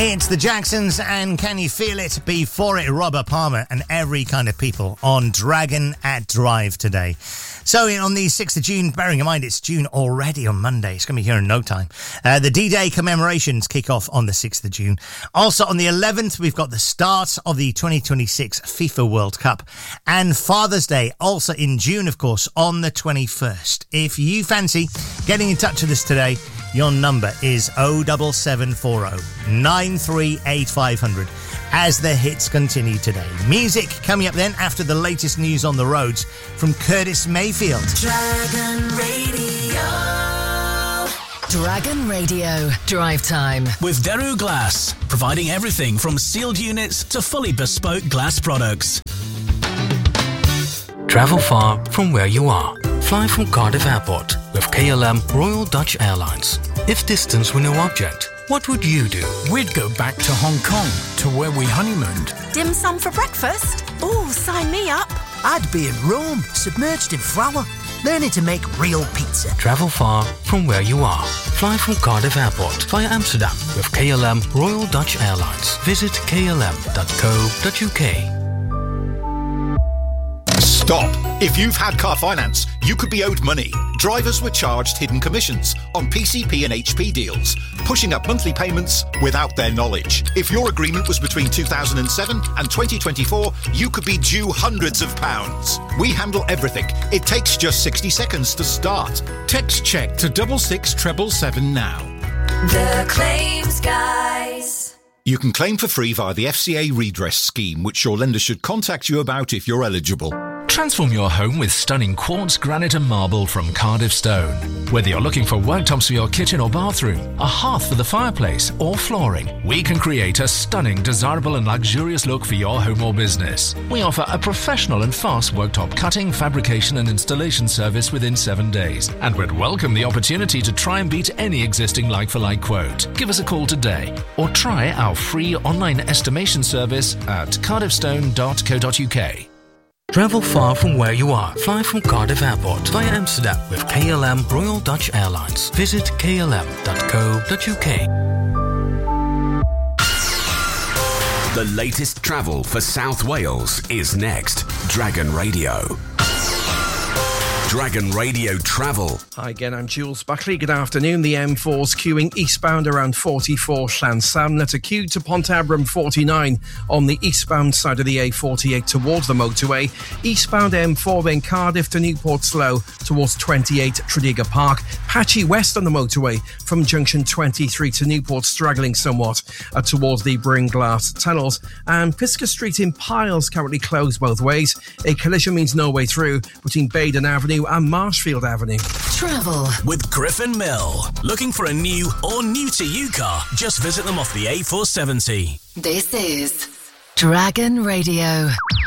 It's the Jacksons and Can You Feel It? Before it, Robert Palmer and every kind of people on Dragon at Drive today. So on the 6th of June, bearing in mind it's June already on Monday, it's going to be here in no time. The D-Day commemorations kick off on the 6th of June. Also on the 11th, we've got the start of the 2026 FIFA World Cup. And Father's Day, also in June, of course, on the 21st. If you fancy getting in touch with us today, your number is 07740 938 500 as the hits continue today. Music coming up then after the latest news on the roads from Curtis Mayfield. Dragon Radio. Dragon Radio. Drive time. With Daru Glass, providing everything from sealed units to fully bespoke glass products. Travel far from where you are. Fly from Cardiff Airport with KLM Royal Dutch Airlines. If distance were no object, what would you do? We'd go back to Hong Kong, to where we honeymooned. Dim sum for breakfast? Oh, sign me up. I'd be in Rome, submerged in flour, learning to make real pizza. Travel far from where you are. Fly from Cardiff Airport via Amsterdam with KLM Royal Dutch Airlines. Visit klm.co.uk. Stop! If you've had car finance, you could be owed money. Drivers were charged hidden commissions on PCP and HP deals, pushing up monthly payments without their knowledge. If your agreement was between 2007 and 2024, you could be due hundreds of pounds. We handle everything. It takes just 60 seconds to start. Text check to 66777 now. The Claims Guys. You can claim for free via the FCA redress scheme, which your lender should contact you about if you're eligible. Transform your home with stunning quartz, granite and marble from Cardiff Stone. Whether you're looking for worktops for your kitchen or bathroom, a hearth for the fireplace or flooring, we can create a stunning, desirable and luxurious look for your home or business. We offer a professional and fast worktop cutting, fabrication and installation service within 7 days, and would welcome the opportunity to try and beat any existing like-for-like quote. Give us a call today or try our free online estimation service at cardiffstone.co.uk. Travel far from where you are. Fly from Cardiff Airport via Amsterdam with KLM Royal Dutch Airlines. Visit klm.co.uk. The latest travel for South Wales is next. Dragon Radio. Dragon Radio Travel. Hi again, I'm Jules Buckley. Good afternoon. The M4's queuing eastbound around 44 Llansamlet, a queue to Pontabram 49 on the eastbound side of the A48 towards the motorway. Eastbound M4 then Cardiff to Newport Slow towards 28 Tredegar Park. Patchy west on the motorway from junction 23 to Newport, struggling somewhat towards the Bringlass tunnels. And Pisgah Street in Piles currently closed both ways. A collision means no way through between Baden Avenue and Marshfield Avenue. Travel with Griffin Mill. Looking for a new or new to you car? Just visit them off the A470. This is Dragon Radio.